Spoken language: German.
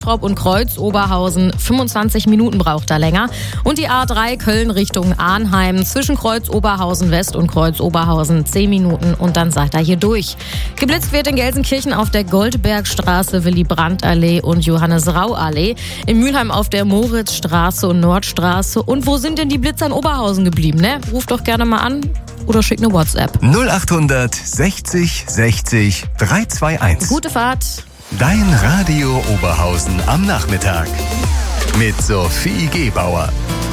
Trop und Kreuz Oberhausen 25 Minuten braucht er länger. Und die A3 Köln Richtung Arnheim zwischen Kreuz Oberhausen West und Kreuz Oberhausen 10 Minuten und dann seid ihr hier durch. Geblitzt wird in Gelsenkirchen auf der Goldbergstraße, Willy-Brandt-Allee und Johannes-Rau-Allee. In Mülheim auf der Moritzstraße und Nordstraße. Und wo sind denn die Blitzer in Oberhausen geblieben, ne? Ruft doch gerne mal an oder schickt eine WhatsApp. 0800 60 60 321. Gute Fahrt. Dein Radio Oberhausen am Nachmittag mit Sophie Gebauer.